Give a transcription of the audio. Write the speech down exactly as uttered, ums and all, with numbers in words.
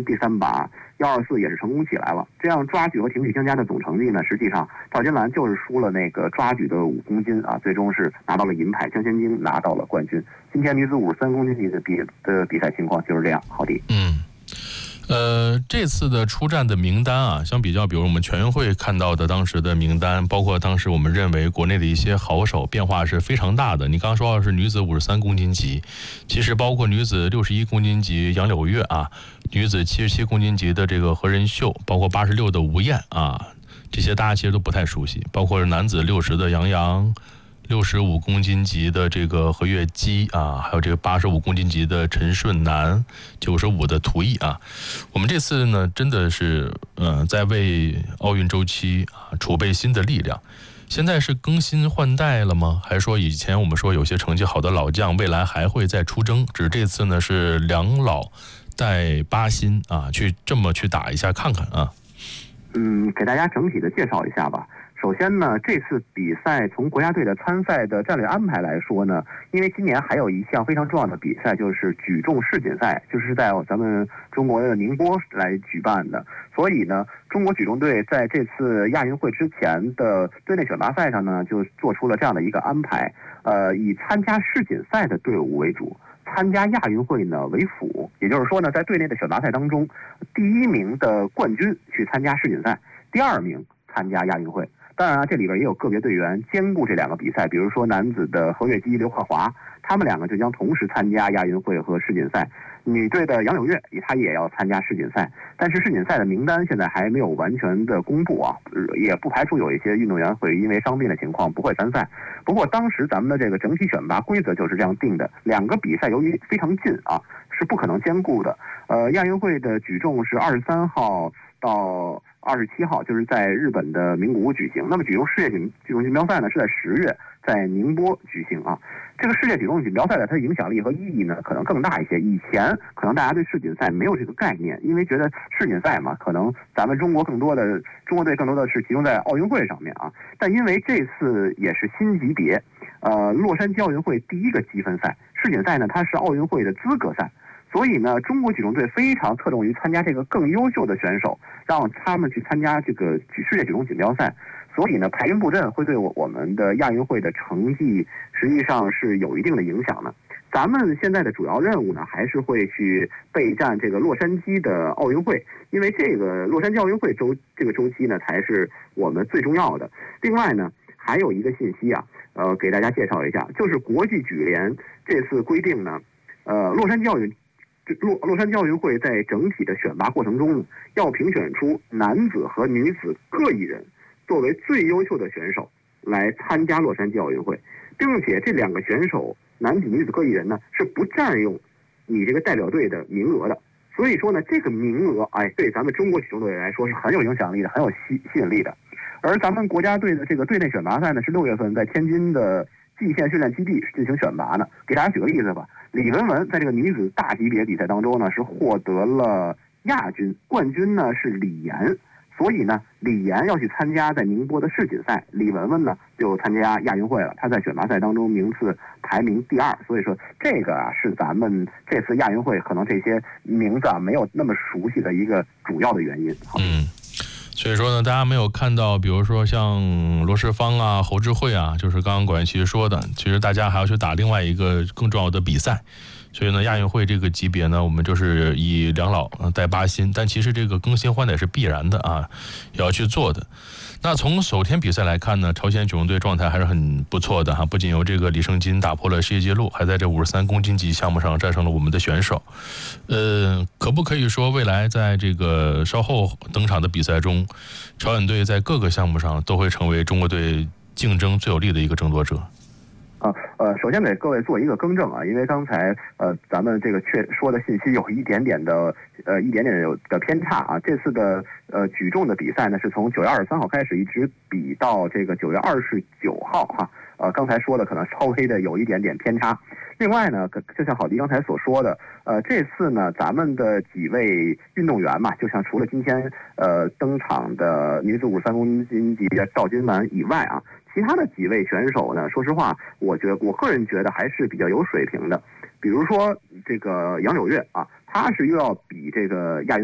第三把幺二四也是成功起来了。这样抓举和挺举相加的总成绩呢，实际上赵金兰就是输了那个抓举的五公斤啊，最终是拿到了银牌，江贤晶拿到了冠军。今天女子五十三公斤级的比的比赛情况就是这样。好的， 嗯。呃，这次的出战的名单啊，相比较，比如我们全运会看到的当时的名单，包括当时我们认为国内的一些好手，变化是非常大的。你刚刚说到是女子五十三公斤级，其实包括女子六十一公斤级杨柳月啊，女子七十七公斤级的这个何仁秀，包括八十六的吴燕啊，这些大家其实都不太熟悉，包括男子六十的杨洋。六十五公斤级的这个何月基啊，还有这个八十五公斤级的陈顺南，九十五的涂毅啊，我们这次呢真的是呃在为奥运周期啊储备新的力量。现在是更新换代了吗？还是说以前我们说有些成绩好的老将未来还会再出征？只是这次呢是两老带八新啊，去这么去打一下看看啊。 嗯，给大家整体的介绍一下吧。首先呢，这次比赛从国家队的参赛的战略安排来说呢，因为今年还有一项非常重要的比赛，就是举重世锦赛，就是在咱们中国的宁波来举办的。所以呢，中国举重队在这次亚运会之前的队内选拔赛上呢，就做出了这样的一个安排，呃，以参加世锦赛的队伍为主，参加亚运会呢为辅。也就是说呢，在队内的选拔赛当中，第一名的冠军去参加世锦赛，第二名参加亚运会。当然啊，这里边也有个别队员兼顾这两个比赛，比如说男子的何月基、刘克华，他们两个就将同时参加亚运会和世锦赛。女队的杨柳月，她也要参加世锦赛，但是世锦赛的名单现在还没有完全的公布啊，也不排除有一些运动员会因为伤病的情况不会参赛。不过当时咱们的这个整体选拔规则就是这样定的，两个比赛由于非常近啊，是不可能兼顾的。呃，亚运会的举重是二十三号到二十七号，就是在日本的名古屋举行。那么举重世界举举重锦标赛呢，是在十月在宁波举行啊。这个世界举重锦标赛的它的影响力和意义呢，可能更大一些。以前可能大家对世锦赛没有这个概念，因为觉得世锦赛嘛，可能咱们中国更多的中国队更多的是集中在奥运会上面啊。但因为这次也是新级别，呃，洛杉矶奥运会第一个积分赛，世锦赛呢它是奥运会的资格赛。所以呢，中国举重队非常侧重于参加这个更优秀的选手，让他们去参加这个世界举重锦标赛。所以呢，排兵布阵会对我我们的亚运会的成绩实际上是有一定的影响的。咱们现在的主要任务呢，还是会去备战这个洛杉矶的奥运会，因为这个洛杉矶奥运会周这个周期呢，才是我们最重要的。另外呢，还有一个信息啊，呃，给大家介绍一下，就是国际举联这次规定呢，呃，洛杉矶奥运。洛洛杉矶奥运会在整体的选拔过程中，要评选出男子和女子各一人作为最优秀的选手来参加洛杉矶奥运会，并且这两个选手男子女子各一人呢是不占用你这个代表队的名额的。所以说呢，这个名额哎，对咱们中国举重队来说是很有影响力的，很有吸吸引力的。而咱们国家队的这个队内选拔赛呢，是六月份在天津的蓟县训练基地进行选拔呢。给大家举个例子吧，李雯雯在这个女子大级别比赛当中呢，是获得了亚军，冠军呢是李岩。所以呢，李岩要去参加在宁波的世锦赛，李雯雯呢就参加亚运会了。她在选拔赛当中名次排名第二，所以说这个啊是咱们这次亚运会可能这些名字啊没有那么熟悉的一个主要的原因。 嗯。所以说呢，大家没有看到，比如说像罗世芳啊、侯智慧啊，就是刚刚管院其实说的，其实大家还要去打另外一个更重要的比赛。所以呢，亚运会这个级别呢，我们就是以两老带八新，但其实这个更新换代是必然的啊，也要去做的。那从首天比赛来看呢，朝鲜举重队状态还是很不错的哈，不仅由这个李圣金打破了世界纪录，还在这五十三公斤级项目上战胜了我们的选手。呃，可不可以说未来在这个稍后登场的比赛中，朝鲜队在各个项目上都会成为中国队竞争最有力的一个争夺者？ 啊，呃，首先给各位做一个更正啊，因为刚才呃咱们这个确说的信息有一点点的呃一点点有的偏差啊。这次的呃举重的比赛呢，是从九月二十三号开始，一直比到这个九月二十九号哈。呃，刚才说的可能稍微的有一点点偏差。另外呢，就像郝迪刚才所说的，呃，这次呢，咱们的几位运动员嘛，就像除了今天呃登场的女子五十三公斤级的赵金兰以外啊，其他的几位选手呢，说实话，我觉得我个人觉得还是比较有水平的。比如说这个杨柳月啊，她是又要比这个亚运